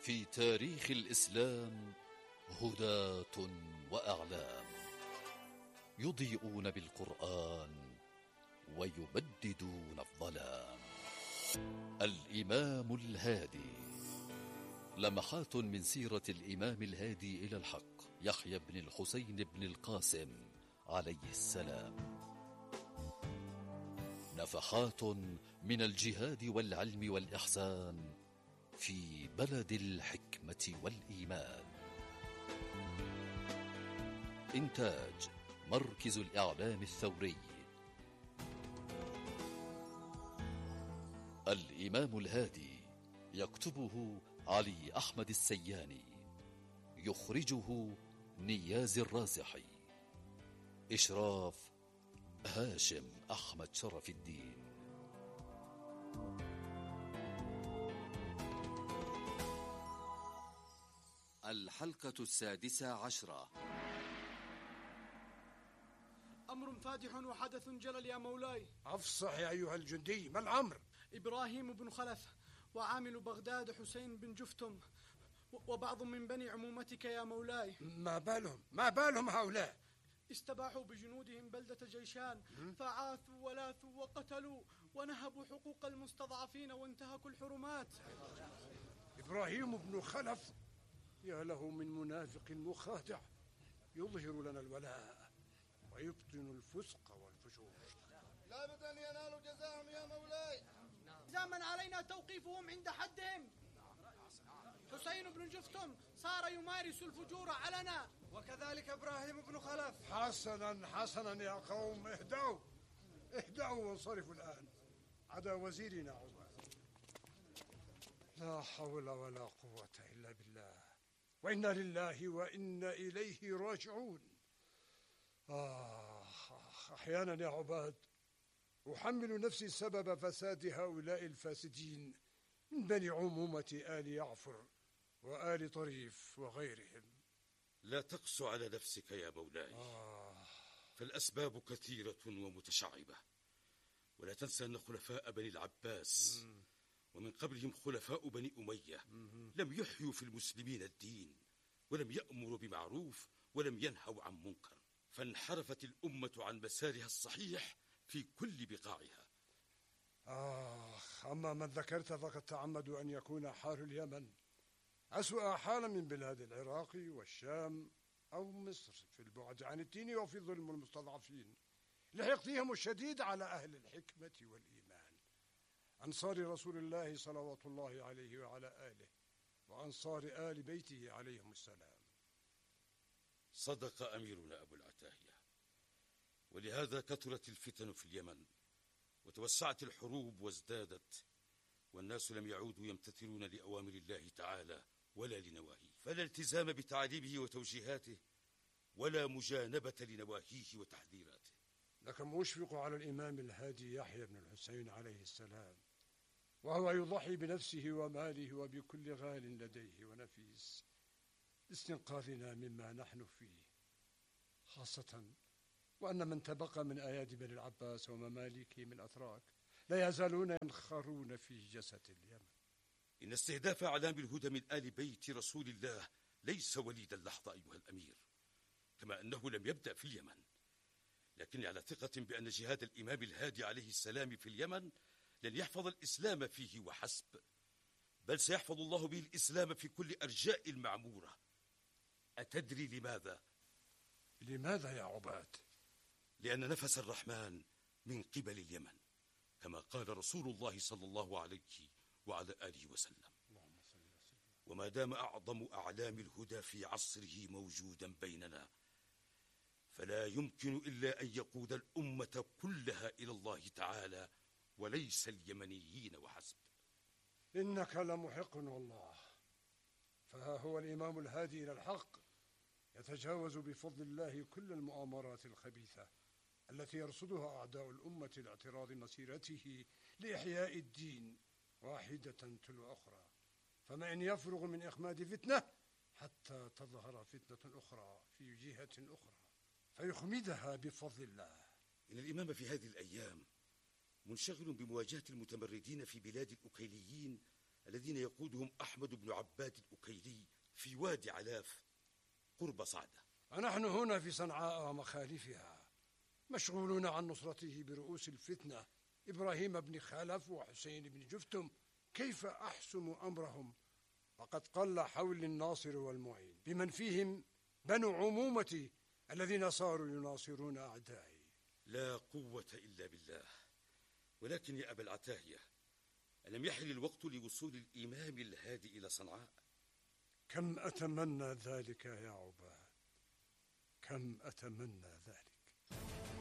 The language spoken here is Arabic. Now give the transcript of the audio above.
في تاريخ الإسلام هداة وأعلام، يضيئون بالقرآن ويبددون الظلام. الإمام الهادي، لمحات من سيرة الإمام الهادي إلى الحق يحيى بن الحسين بن القاسم عليه السلام. نفحات من الجهاد والعلم والإحسان في بلد الحكمة والإيمان. إنتاج مركز الإعلام الثوري. الإمام الهادي، يكتبه علي أحمد السياني، يخرجه نياز الرازحي، إشراف هاشم أحمد شرف الدين. الحلقة 16. أمر فادح وحدث جلل يا مولاي. أفصح يا أيها الجندي، ما الأمر؟ إبراهيم بن خلف وعامل بغداد حسين بن جفتم وبعض من بني عمومتك يا مولاي. ما بالهم هؤلاء؟ استباحوا بجنودهم بلدة جيشان، فعاثوا ولاثوا وقتلوا ونهبوا حقوق المستضعفين وانتهكوا الحرمات. إبراهيم بن خلف، يا له من منافق مخادع، يظهر لنا الولاء ويبطن الفسق والفجور. لابد أن ينالوا جزاءهم يا مولاي. زمن علينا توقيفهم عند حدهم. حسين بن جفتم صار يمارس الفجور علنا، وكذلك إبراهيم بن خلف. حسنا يا قوم، اهدأوا وانصرفوا الآن. عدا وزيرنا عمر. لا حول ولا قوة إلا بالله، وإنا لله وإنا إليه راجعون. أحيانا يا عباد أحمل نفسي سبب فساد هؤلاء الفاسدين من بني عمومة آل يعفر وآل طريف وغيرهم. لا تقسو على نفسك يا مولاي، فالأسباب كثيرة ومتشعبة. ولا تنسى أن خلفاء بني العباس ومن قبلهم خلفاء بني أمية لم يحيوا في المسلمين الدين، ولم يأمروا بمعروف ولم ينهوا عن منكر، فانحرفت الأمة عن مسارها الصحيح في كل بقاعها. أما من ذكرت فقد تعمدوا أن يكون حال اليمن أسوأ حالا من بلاد العراق والشام أو مصر، في البعد عن الدين وفي ظلم المستضعفين، لحقدهم الشديد على أهل الحكمة والإيمان، أنصار رسول الله صلوات الله عليه وعلى آله، وأنصار آل بيته عليهم السلام. صدق أميرنا أبو العتاهية، ولهذا كثرت الفتن في اليمن وتوسعت الحروب وازدادت، والناس لم يعودوا يمتثلون لأوامر الله تعالى ولا لنواهيه، فلا التزام بتعاليمه وتوجيهاته ولا مجانبة لنواهيه وتحذيراته. لكن مشفق على الإمام الهادي يحيى بن الحسين عليه السلام، وهو يضحي بنفسه وماله وبكل غال لديه ونفيس استنقاذنا مما نحن فيه، خاصة وأن من تبقى من أيادي بني العباس ومماليكه من أتراك لا يزالون ينخرون في جسد اليمن. إن استهداف أعلام الهدى من آل بيت رسول الله ليس وليد اللحظة أيها الأمير، كما أنه لم يبدأ في اليمن، لكني على ثقة بأن جهاد الإمام الهادي عليه السلام في اليمن لن يحفظ الإسلام فيه وحسب، بل سيحفظ الله به الإسلام في كل أرجاء المعمورة. أتدري لماذا؟ لماذا يا عباد؟ لأن نفس الرحمن من قبل اليمن، كما قال رسول الله صلى الله عليه وعلى آله وسلم. وما دام أعظم أعلام الهدى في عصره موجودا بيننا، فلا يمكن إلا أن يقود الأمة كلها إلى الله تعالى وليس اليمنيين وحسب. إنك لمحق والله، فها هو الإمام الهادي إلى الحق يتجاوز بفضل الله كل المؤامرات الخبيثة التي يرصدها أعداء الأمة لاعتراض مسيرته لإحياء الدين واحدة تلو أخرى، فما إن يفرغ من إخماد فتنة حتى تظهر فتنة أخرى في جهة أخرى فيخمدها بفضل الله. إن الإمام في هذه الأيام منشغل بمواجهة المتمردين في بلاد الأكيليين الذين يقودهم أحمد بن عباد الأكيلي في وادي علاف قرب صعدة. ونحن هنا في صنعاء ومخالفها مشغولون عن نصرته برؤوس الفتنة إبراهيم بن خلف وحسين بن جفتم. كيف أحسم أمرهم وقد قل حول الناصر والمعين، بمن فيهم بنو عمومتي الذين صاروا يناصرون أعدائي؟ لا قوة إلا بالله. ولكن يا أبا العتاهية، ألم يحل الوقت لوصول الإمام الهادي إلى صنعاء؟ كم أتمنى ذلك يا عباد، كم أتمنى ذلك.